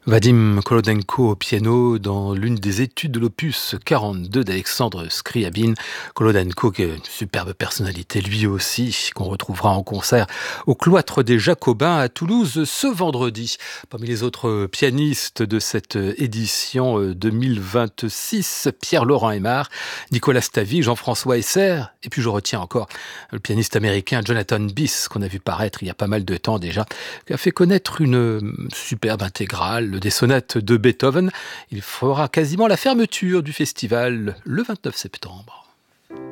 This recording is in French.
Vadim Kolodenko au piano dans l'une des études de l'opus 42 d'Alexandre Scriabine. Kolodenko, qui est une superbe personnalité lui aussi, qu'on retrouvera en concert au Cloître des Jacobins à Toulouse ce vendredi. Parmi les autres pianistes de cette édition 2026, Pierre-Laurent Aimard, Nicolas Stavy, Jean-François Esser, et puis je retiens encore le pianiste américain Jonathan Biss, qu'on a vu paraître il y a pas mal de temps déjà, qui a fait connaître une superbe intégrale des sonates de Beethoven. Il fera quasiment la fermeture du festival le 29 septembre.